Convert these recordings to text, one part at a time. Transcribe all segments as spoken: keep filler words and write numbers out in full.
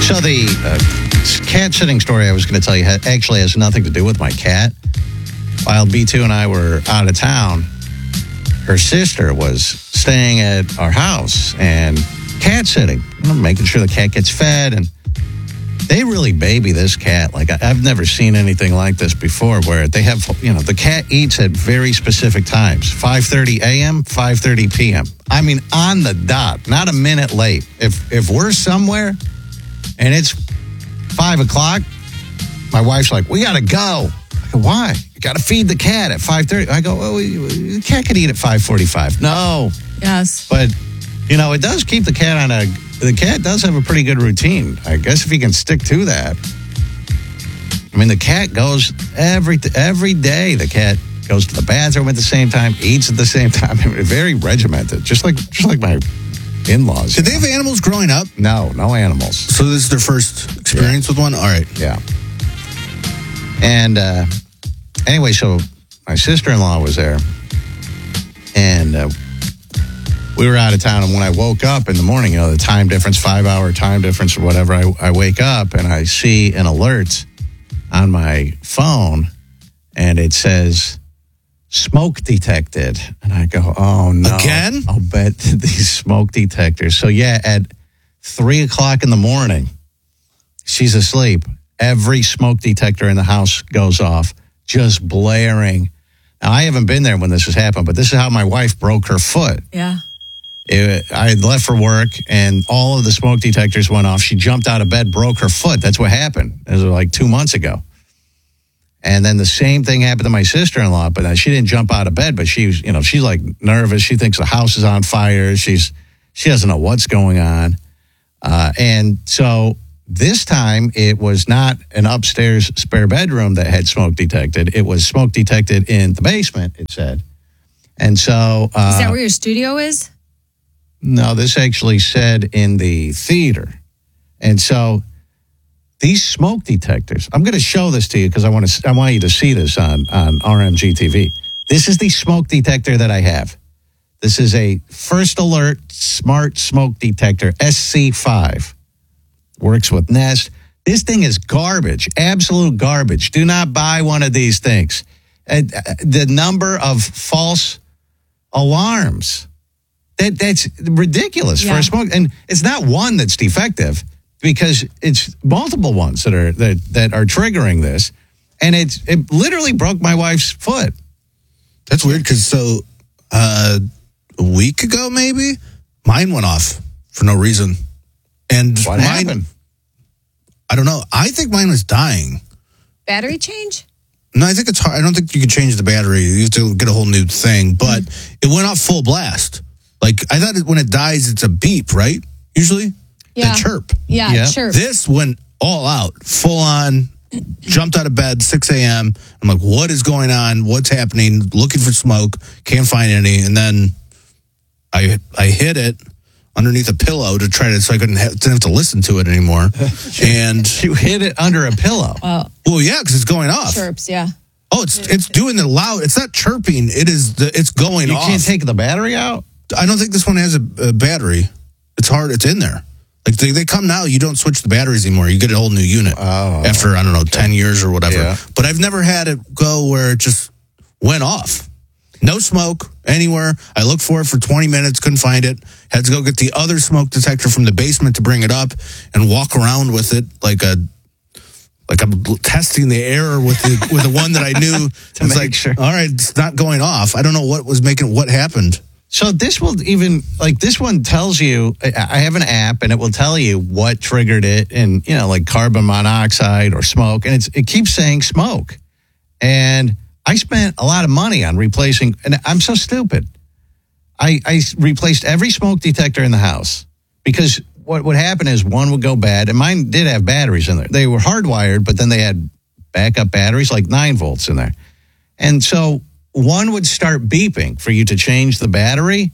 So the uh, cat sitting story I was going to tell you ha- actually has nothing to do with my cat. While B two and I were out of town, her sister was staying at our house and cat sitting, you know, making sure the cat gets fed. And they really baby this cat. Like, I- I've never seen anything like this before, where they have, you know, the cat eats at very specific times, five thirty a.m., five thirty p.m. I mean, on the dot, not a minute late. If if we're somewhere and it's five o'clock, my wife's like, we got to go. I go, why? You got to feed the cat at five thirty. I go, well, the cat could eat at five forty-five. No. Yes. But, you know, it does keep the cat on a, the cat does have a pretty good routine. I guess if you can stick to that. I mean, the cat goes every, every day. The cat goes to the bathroom at the same time, eats at the same time. I mean, very regimented, just like, just like my in-laws. Did they have animals growing up? No, no animals. So this is their first experience Yeah. with one? All right. Yeah. And uh, anyway, so my sister-in-law was there, and uh, we were out of town. And when I woke up in the morning, you know, the time difference, five-hour time difference or whatever, I, I wake up and I see an alert on my phone, and it says, smoke detected. And I go, oh, no. Again? I'll bet these smoke detectors. So, yeah, at three o'clock in the morning, she's asleep. Every smoke detector in the house goes off, just blaring. Now, I haven't been there when this has happened, but this is how my wife broke her foot. Yeah. It, I had left for work, and all of the smoke detectors went off. She jumped out of bed, broke her foot. That's what happened. It was like two months ago. And then the same thing happened to my sister-in-law, but she didn't jump out of bed, but she was, you know, she's like nervous. She thinks the house is on fire. She's, she doesn't know what's going on. Uh, and so this time it was not an upstairs spare bedroom that had smoke detected. It was smoke detected in the basement, it said. And so... Uh, Is that where your studio is? No, this actually said in the theater. And so these smoke detectors, I'm going to show this to you because I want to. I want you to see this on, on R M G T V. This is the smoke detector that I have. This is a First Alert Smart Smoke Detector, S C five. Works with Nest. This thing is garbage, absolute garbage. Do not buy one of these things. Uh, the number of false alarms, that that's ridiculous Yeah. for a smoke. And it's not one that's defective, because it's multiple ones that are that, that are triggering this. And it's it literally broke my wife's foot. That's weird because so uh, a week ago, maybe, mine went off for no reason. And What mine, happened? I don't know. I think mine was dying. Battery change? No, I think it's hard. I don't think you can change the battery. You have to get a whole new thing. But it went off full blast. Like, I thought it, when it dies, it's a beep, right? Usually? Yeah. The chirp. Yeah, Yeah. sure. This went all out, full on, jumped out of bed, six a.m. I'm like, what is going on? What's happening? Looking for smoke. Can't find any. And then I I hid it underneath a pillow to try to, so I couldn't have, didn't have to listen to it anymore. And, You hid it under a pillow. Well, well, yeah, because it's going off. chirps, yeah. Oh, it's it's doing the loud. It's not chirping. It is, the, it's going You off. can't take the battery out? I don't think this one has a, a battery. It's hard. It's in there. Like they, they come now, you don't switch the batteries anymore. You get a whole new unit Oh, after, I don't know, ten years or whatever. Yeah. But I've never had it go where it just went off. No smoke anywhere. I looked for it for twenty minutes, couldn't find it. Had to go get the other smoke detector from the basement to bring it up and walk around with it like a like I'm testing the air with the with the one that I knew. To It's make like, sure. all right, it's not going off. I don't know what was making what happened. So this will even, like this one tells you, I I have an app and it will tell you what triggered it, and, you know, like carbon monoxide or smoke. And it's it keeps saying smoke. And I spent a lot of money on replacing, and I'm so stupid. I, I replaced every smoke detector in the house because what would happen is one would go bad, and mine did have batteries in there. They were hardwired, but then they had backup batteries, like nine volts in there. And so one would start beeping for you to change the battery,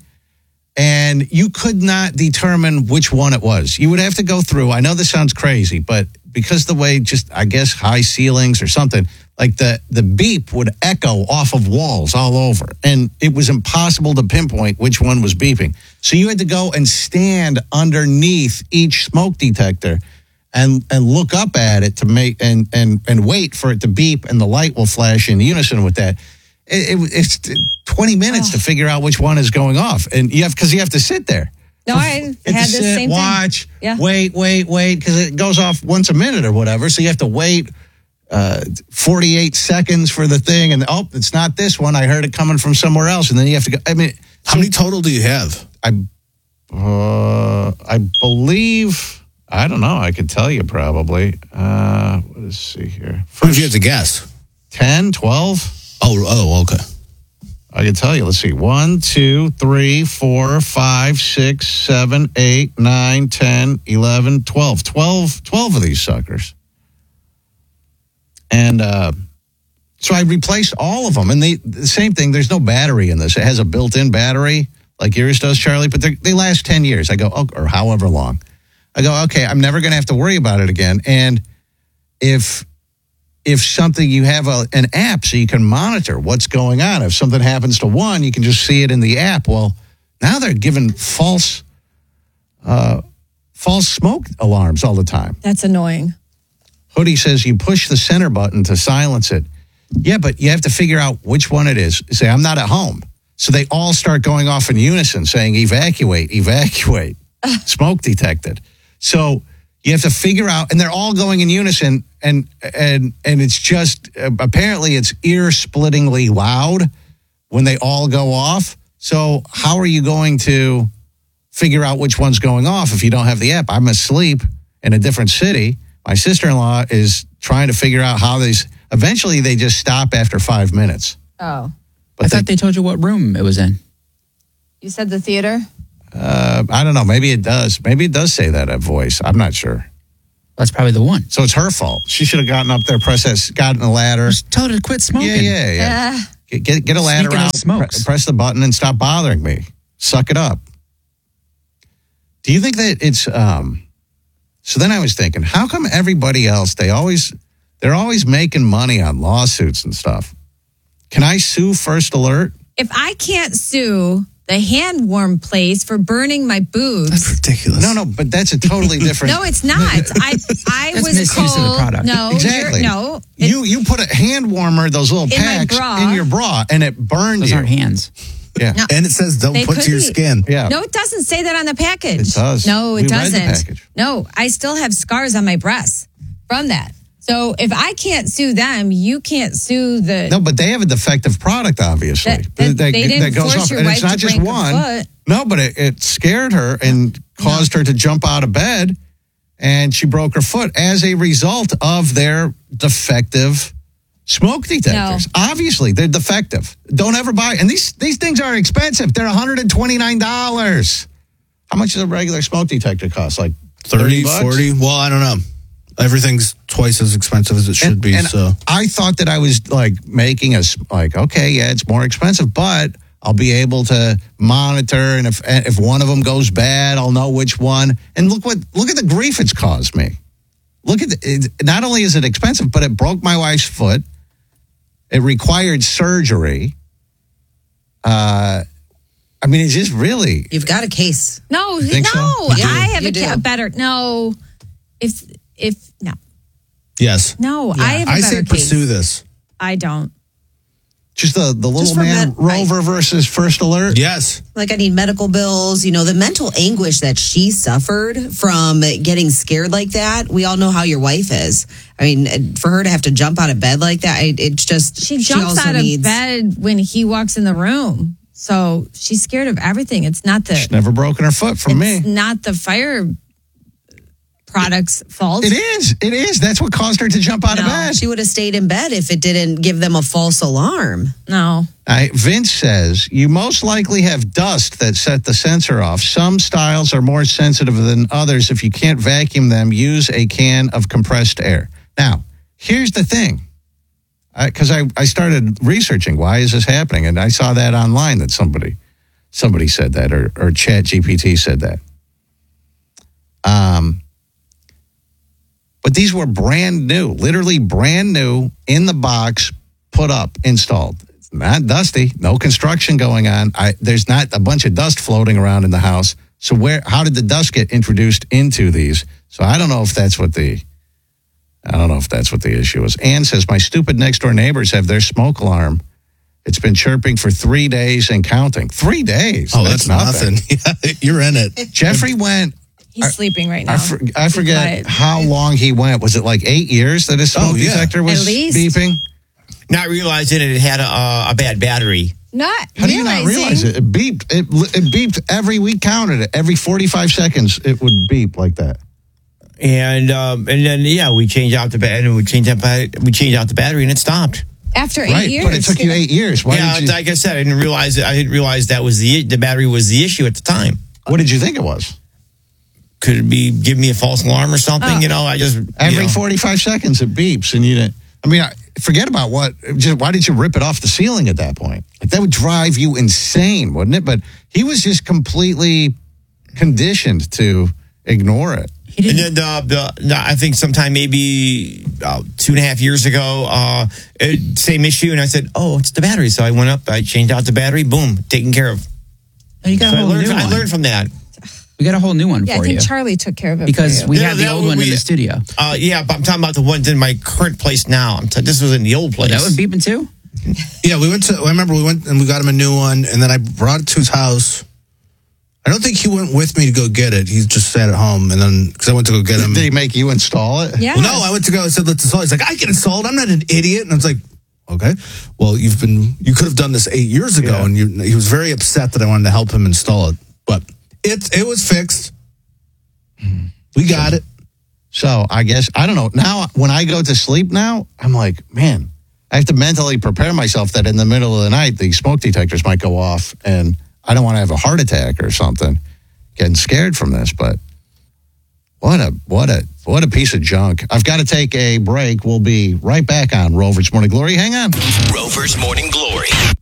and you could not determine which one it was. You would have to go through. I know this sounds crazy, but because the way just, I guess, high ceilings or something, like the, the beep would echo off of walls all over. And it was impossible to pinpoint which one was beeping. So you had to go and stand underneath each smoke detector and and look up at it to make and and and wait for it to beep and the light will flash in unison with that. It, it, it's twenty minutes Oh. to figure out which one is going off, and you have because you have to sit there. No, I You had have the to sit, same watch, thing. Yeah. wait, wait, wait, because it goes off once a minute or whatever. So you have to wait uh, forty-eight seconds for the thing, and oh, it's not this one. I heard it coming from somewhere else, and then you have to go. I mean, How many total do you have? I, uh, I believe I don't know. I could tell you probably. Uh, let's see here. If you have to guess. ten, twelve Oh, oh, okay. I can tell you. Let's see. One, two, three, four, five, six, seven, eight, nine, ten, eleven, twelve. Twelve, twelve of these suckers. And uh, so I replaced all of them. And they, the same thing, there's no battery in this. It has a built-in battery like yours does, Charlie, but they they last ten years. I go, oh, or however long. I go, okay, I'm never going to have to worry about it again. And if if something, you have a, an app so you can monitor what's going on. If something happens to one, you can just see it in the app. Well, now they're giving false uh, false smoke alarms all the time. That's annoying. Hoodie says you push the center button to silence it. Yeah, but you have to figure out which one it is. Say, I'm not at home. So they all start going off in unison saying, evacuate, evacuate, smoke detected. So you have to figure out, and they're all going in unison, and and and it's just, uh, apparently it's ear-splittingly loud when they all go off. So how are you going to figure out which one's going off if you don't have the app? I'm asleep in a different city. My sister-in-law is trying to figure out how these, eventually they just stop after five minutes. Oh. But I thought they told you what room it was in. You said the theater? Uh, I don't know. Maybe it does. Maybe it does say that at voice. I'm not sure. That's probably the one. So it's her fault. She should have gotten up there, pressed that, gotten a ladder. Just tell her to quit smoking. Yeah, yeah, yeah. Uh, Get, get get a ladder Sneaking out out, smokes. pre- press the button, and stop bothering me. Suck it up. Do you think that it's? Um, so then I was thinking, how come everybody else they always they're always making money on lawsuits and stuff? Can I sue First Alert? if I can't sue the hand warm place for burning my boobs. That's ridiculous. No, no, but that's a totally different. No, it's not. I I That's was misuse told of the product. no, Exactly. you're- no. it- You you put a hand warmer, those little In my packs bra. in your bra, and it burned Those you. aren't hands. Yeah, No. And it says don't They put could to your be- skin. yeah. No, it doesn't say that on the package. It does. No, We it read the doesn't. package. No, I still have scars on my breasts from that. So if I can't sue them, you can't sue the. No, but they have a defective product, obviously. That- that- they didn't force your and wife it's not to just break her one. foot. No, but it, it scared her and caused her to jump out of bed, and she broke her foot as a result of their defective smoke detectors. Obviously, they're defective. Don't ever buy. And these these things are expensive. They're one hundred twenty-nine dollars. How much does a regular smoke detector cost? Like thirty, bucks? forty. Well, I don't know. Everything's twice as expensive as it should And- be. and So I thought that I was like making us like, okay, yeah, it's more expensive, but I'll be able to monitor, and if if one of them goes bad, I'll know which one. And look what look at the grief it's caused me. Look at the, it, not only is it expensive, but it broke my wife's foot. It required surgery. Uh, I mean, it's just really. You've got a case. No, think so? no. You do. I have You a, ca- do. better. No, if if no, yes, no, I have a I better say case. pursue this. I don't. Just the, the little Just for man med- rover versus First Alert. Yes. Like, I need medical bills. You know, the mental anguish that she suffered from getting scared like that. We all know how your wife is. I mean, for her to have to jump out of bed like that, I- it's just. She jumps also out of needs- bed when he walks in the room, so she's scared of everything. It's not the. She's never broken her foot from it's me. not the fire product's fault. It is. It is. That's what caused her to jump out of No, bed. She would have stayed in bed if it didn't give them a false alarm. No. I, Vince says, you most likely have dust that set the sensor off. Some styles are more sensitive than others. If you can't vacuum them, use a can of compressed air. Now, here's the thing. Because I, I, I started researching, why is this happening? And I saw that online that somebody somebody said that, or, or Chat G P T said that. Um, But these were brand new, literally brand new, in the box, put up, installed. It's not dusty, no construction going on. I, there's not a bunch of dust floating around in the house. So where? How did the dust get introduced into these? So I don't know if that's what the. I don't know if that's what the issue is. Ann says, my stupid next door neighbors have their smoke alarm. It's been chirping for three days and counting. Three days? Oh, that's, that's nothing. nothing. You're in it. Jeffrey went. He's I, sleeping right now. I, for, I forget how long he went. Was it like eight years that his smoke oh, yeah. detector was At least. beeping? Not realizing it had a, a bad battery. Not How do you not realize it? It beeped. It, it beeped every, we counted it. Every forty-five seconds, it would beep like that. And um, and then yeah, we changed out the battery. We changed out we changed out the battery, and it stopped. After eight right, years, but it took you eight years. Why yeah, did you, like I said, I didn't realize it. I didn't realize that was the the battery was the issue at the time. What did you think it was? Could it be giving me a false alarm or something? Oh. You know, I just Every you know. forty-five seconds, it beeps, and you didn't. I mean, I, forget about what. Just, why did you rip it off the ceiling at that point? Like, that would drive you insane, wouldn't it? But he was just completely conditioned to ignore it. And then the, the, I think sometime maybe uh, two and a half years ago, uh, it, same issue, and I said, "Oh, it's the battery." So I went up, I changed out the battery, boom, taken care of. Oh, you got So a I whole learned, new I one. learned from that. We got a whole new one Yeah, for I think you Charlie took care of it because for you. we Yeah, had the that old would one be in the the- studio. Uh, yeah, but I'm talking about the ones in my current place now. I'm t- this was in the old place. That was beeping too. Yeah, we went to. I remember we went and we got him a new one, and then I brought it to his house. I don't think he went with me to go get it. He just sat at home, and then because I went to go get him. Did he make you install it? Yeah. Well, no, I went to go. I said, "Let's install." He's like, "I can install it. I'm not an idiot." And I was like, "Okay, well, you've been. You could have done this eight years ago." Yeah. And you, he was very upset that I wanted to help him install it, but it it was fixed. We got it. So I guess, I don't know. Now, when I go to sleep now, I'm like, man, I have to mentally prepare myself that in the middle of the night, the smoke detectors might go off and I don't want to have a heart attack or something. Getting scared from this, but what a, what a, what a piece of junk. I've got to take a break. We'll be right back on Rover's Morning Glory. Hang on. Rover's Morning Glory.